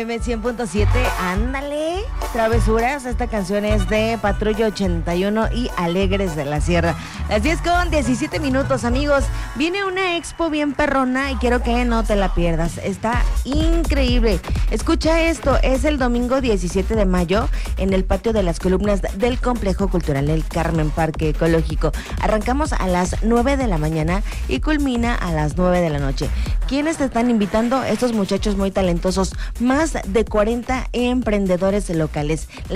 M100.7, ándale, travesuras. Esta canción es de Patrulla 81 y Alegres de la Sierra. Las 10:17, amigos. Viene una expo bien perrona y quiero que no te la pierdas. Está increíble. Escucha esto, es el domingo 17 de mayo en el patio de las columnas del Complejo Cultural El Carmen Parque Ecológico. Arrancamos a las 9 de la mañana y culmina a las 9 de la noche. ¿Quiénes te están invitando? Estos muchachos muy talentosos, más de 40 emprendedores locales.